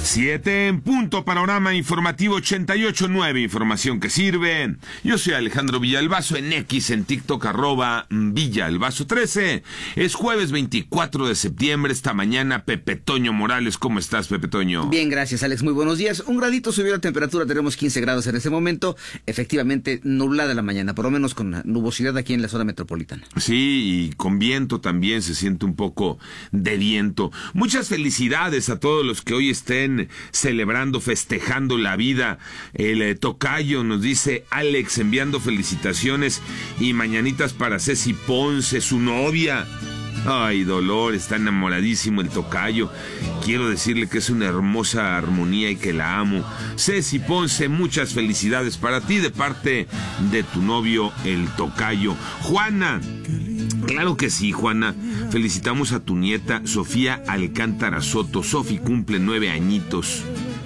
7 en punto, panorama informativo 88.9, información que sirve. Yo soy Alejandro Villalbazo, en X, en TikTok, @Villalbazo13. Es jueves 24 de septiembre, esta mañana Pepe Toño Morales. ¿Cómo estás, Pepe Toño? Bien, gracias, Alex, muy buenos días. Un gradito subió la temperatura, tenemos 15 grados en este momento. Efectivamente, nublada la mañana, por lo menos con nubosidad aquí en la zona metropolitana. Sí, y con viento también, se siente un poco de viento. Muchas felicidades a todos los que hoy estén celebrando, festejando la vida. El tocayo, nos dice Alex, enviando felicitaciones y mañanitas para Ceci Ponce, su novia. Ay, Dolor, está enamoradísimo el tocayo. Quiero decirle que es una hermosa armonía y que la amo. Ceci Ponce, muchas felicidades para ti de parte de tu novio, el tocayo. Juana, claro que sí, Juana. Felicitamos a tu nieta, Sofía Alcántara Soto. Sofi cumple 9 añitos.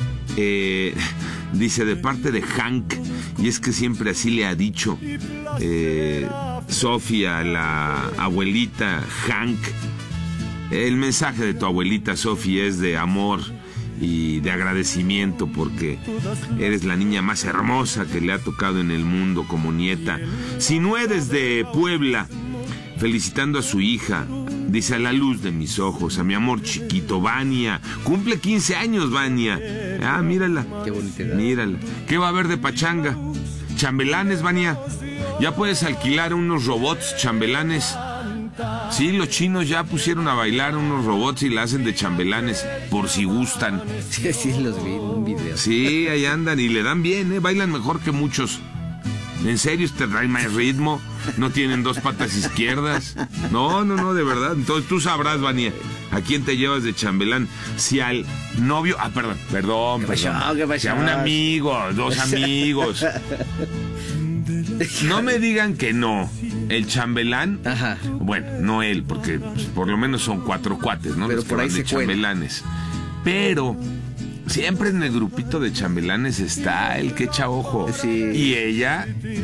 Dice, de parte de Hank, y es que siempre así le ha dicho Sofía, la abuelita Hank. El mensaje de tu abuelita Sofía es de amor y de agradecimiento porque eres la niña más hermosa que le ha tocado en el mundo como nieta. Sinué desde Puebla, felicitando a su hija. Dice, a la luz de mis ojos, a mi amor chiquito, Vania. Cumple 15 años, Vania. Ah, mírala. Qué bonita edad. Mírala. ¿Qué va a haber de pachanga? Chambelanes, Vania. Ya puedes alquilar unos robots chambelanes. Sí, los chinos ya pusieron a bailar unos robots y la hacen de chambelanes, por si gustan. Sí, sí, los vi en un video. Sí, ahí andan y le dan bien, bailan mejor que muchos. ¿En serio te trae más ritmo? ¿No tienen dos patas izquierdas? No, de verdad. Entonces tú sabrás, Vania, a quién te llevas de chambelán. Si al novio... perdón. ¿Qué pasó? Si a un amigo, dos amigos. No me digan que no. El chambelán... Ajá. Bueno, no él, porque pues, por lo menos son 4 cuates, ¿no? Pero los que por ahí van de se cuela. chambelanes. Pero... siempre en el grupito de chambelanes está el que echa ojo. Sí. Y ella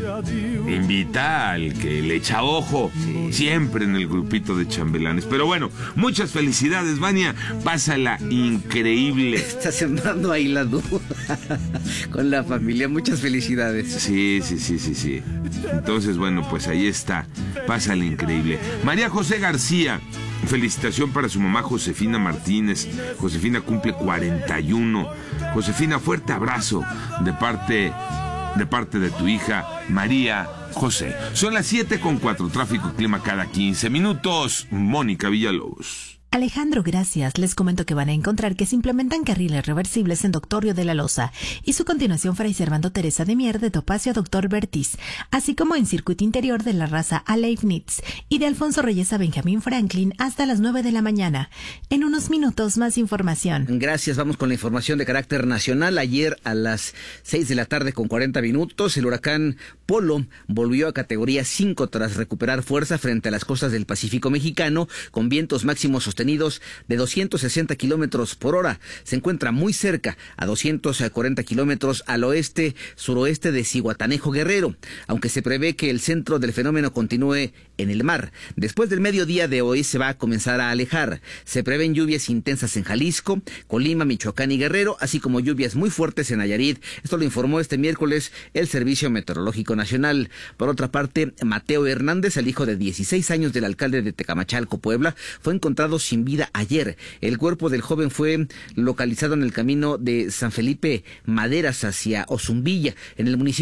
invita al que le echa ojo. Sí. Siempre en el grupito de chambelanes. Pero bueno, muchas felicidades, Vania. Pásala increíble. Está sembrando ahí la duda con la familia. Muchas felicidades. Sí. Entonces, bueno, pues ahí está. Pásala increíble. María José García. Felicitación para su mamá Josefina Martínez. Josefina cumple 41. Josefina, fuerte abrazo de parte de tu hija María José. Son las 7:04, tráfico y clima cada 15 minutos. Mónica Villalobos. Alejandro, gracias. Les comento que van a encontrar que se implementan carriles reversibles en Doctorio de la Loza y su continuación Fray Servando Teresa de Mier de Topacio a Doctor Bertiz, así como en circuito interior de la raza a Leibniz y de Alfonso Reyes a Benjamín Franklin hasta las 9 de la mañana. En unos minutos más información. Gracias, vamos con la información de carácter nacional. Ayer a las 6 de la tarde con 40 minutos, el huracán Polo volvió a categoría 5 tras recuperar fuerza frente a las costas del Pacífico mexicano con vientos máximos sostenidos de 260 kilómetros por hora. Se encuentra muy cerca, a 240 kilómetros al oeste-suroeste de Zihuatanejo, Guerrero, aunque se prevé que el centro del fenómeno continúe en el mar. Después del mediodía de hoy se va a comenzar a alejar. Se prevén lluvias intensas en Jalisco, Colima, Michoacán y Guerrero, así como lluvias muy fuertes en Nayarit. Esto lo informó este miércoles el Servicio Meteorológico Nacional. Por otra parte, Mateo Hernández, el hijo de 16 años del alcalde de Tecamachalco, Puebla, fue encontrado sin vida ayer. El cuerpo del joven fue localizado en el camino de San Felipe Maderas hacia Ozumbilla, en el municipio